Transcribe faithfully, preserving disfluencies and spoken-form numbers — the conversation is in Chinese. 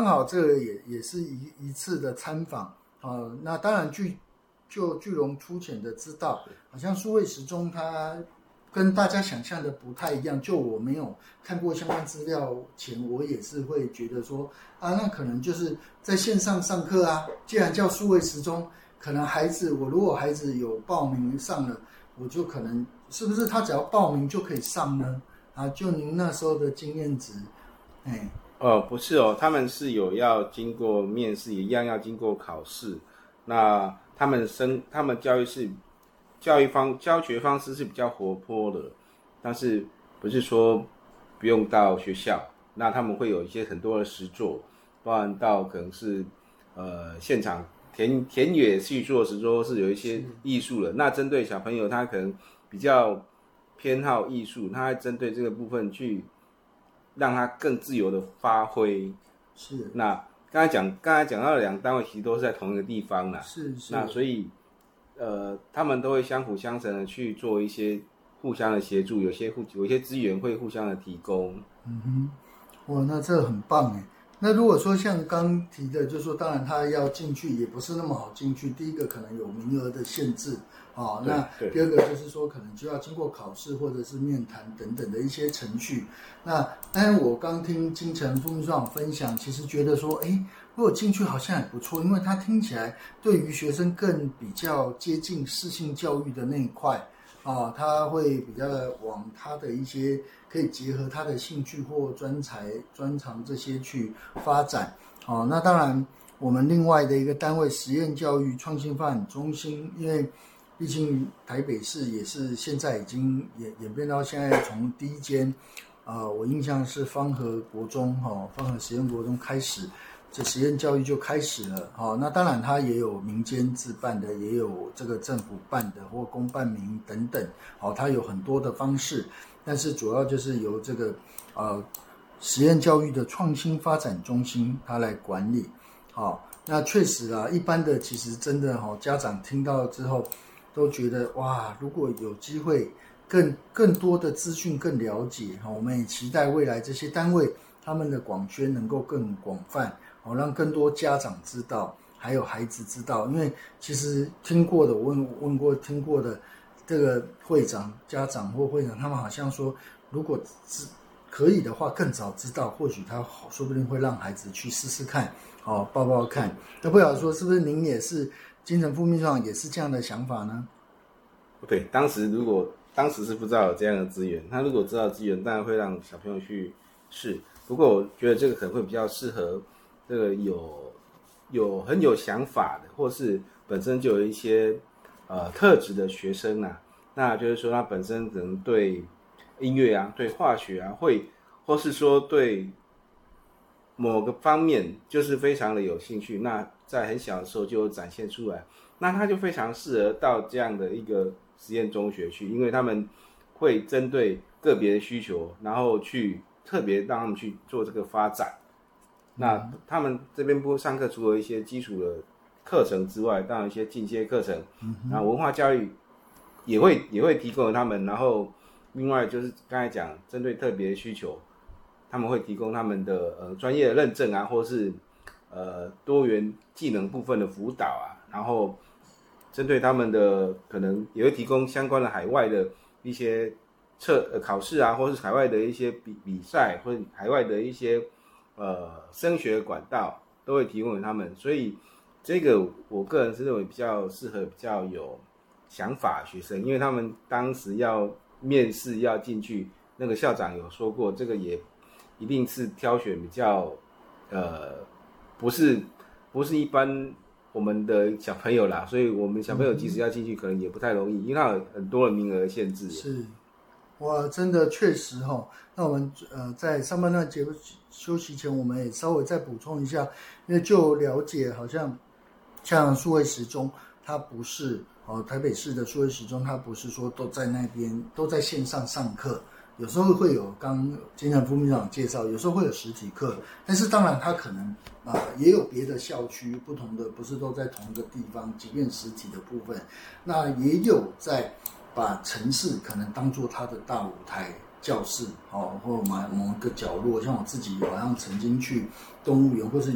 好这个也也是一一次的参访啊、呃。那当然据就巨龙粗浅的知道，好像数位时钟它跟大家想象的不太一样。就我没有看过相关资料前，我也是会觉得说啊，那可能就是在线上上课啊。既然叫数位时钟，可能孩子我如果孩子有报名上了，我就可能是不是他只要报名就可以上呢？啊，就您那时候的经验值，哎。 哦，不是哦，他们是有要经过面试，也一样要经过考试。那他们生，他们教育是教育方教学方式是比较活泼的，但是不是说不用到学校。那他们会有一些很多的实作，包含到可能是呃现场田田野去做实作，是有一些艺术的。那针对小朋友，他可能比较偏好艺术，他会针对这个部分去让他更自由的发挥。 是。 那刚才讲，刚才讲到的两个单位其实都是在同一个地方啦。 是是。 那所以，呃，他们都会相辅相成的去做一些互相的协助，有些互有一些资源会互相的提供。 嗯哼，哇，那这很棒哎。那如果说像刚提的，就是说，当然他要进去也不是那么好进去。第一个可能有名额的限制啊、哦，那第二个就是说，可能就要经过考试或者是面谈等等的一些程序。那当然，我刚听金城副秘书长分享，其实觉得说，哎，如果进去好像也不错，因为他听起来对于学生更比较接近适性教育的那一块。啊，他会比较往他的一些可以结合他的兴趣或专才专长这些去发展。啊，那当然我们另外的一个单位实验教育创新发展中心，因为毕竟台北市也是现在已经演演变到现在，从第一间呃我印象是芳和国中哈、哦、芳和实验国中开始，这实验教育就开始了。哦，那当然它也有民间自办的，也有这个政府办的或公办民营等等。哦，它有很多的方式，但是主要就是由这个呃实验教育的创新发展中心它来管理。好、哦，那确实啊，一般的其实真的哈、哦，家长听到之后都觉得哇，如果有机会更更多的资讯更了解哈、哦，我们也期待未来这些单位他们的广宣能够更广泛。哦，让更多家长知道，还有孩子知道，因为其实听过的，我问问过听过的这个会长、家长或会长，他们好像说，如果可以的话，更早知道，或许他说不定会让孩子去试试看，哦，抱抱看。那不晓得说是不是您也是金城副秘书长也是这样的想法呢？ 对，当时如果当时是不知道有这样的资源，他如果知道资源，当然会让小朋友去试。不过我觉得这个可能会比较适合。这个有有很有想法的，或是本身就有一些呃特质的学生啊，那就是说他本身可能对音乐啊、对化学啊，会或是说对某个方面就是非常的有兴趣，那在很小的时候就展现出来，那他就非常适合到这样的一个实验中学去，因为他们会针对个别的需求，然后去特别让他们去做这个发展。那他们这边不上课，除了一些基础的课程之外，当然一些进阶课程，然后文化教育也会也会提供给他们。然后另外就是刚才讲，针对特别的需求，他们会提供他们的呃专业的认证啊，或是呃多元技能部分的辅导啊。然后针对他们的可能也会提供相关的海外的一些测呃考试啊，或是海外的一些比比赛，或者海外的一些。呃，升学管道都会提供给他们，所以这个我个人是认为比较适合比较有想法的学生，因为他们当时要面试要进去，那个校长有说过，这个也一定是挑选比较呃，不是不是一般我们的小朋友啦，所以我们小朋友即使要进去，可能也不太容易，因为它有很多的名额限制。 是。哇，真的确实哈、哦。那我们呃在上半段节目休息前，我们也稍微再补充一下，因为就了解，好像像数位时钟，它不是哦，台北市的数位时钟，它不是说都在那边都在线上上课，有时候会有刚金城副秘书长介绍，有时候会有实体课，但是当然它可能啊、呃、也有别的校区不同的，不是都在同一个地方，即便实体的部分，那也有在。把城市可能当作他的大舞台教室，哦，或某某个角落，像我自己好像曾经去动物园或是